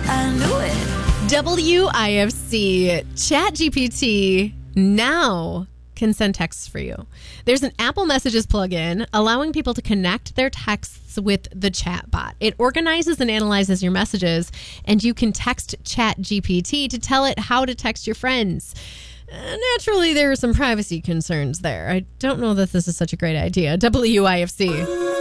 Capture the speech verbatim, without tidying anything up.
I knew it. W I F C, ChatGPT now can send texts for you. There's an Apple Messages plugin allowing people to connect their texts with the chatbot. It organizes and analyzes your messages, and you can text ChatGPT to tell it how to text your friends. Uh, naturally, there are some privacy concerns there. I don't know that this is such a great idea. W I F C.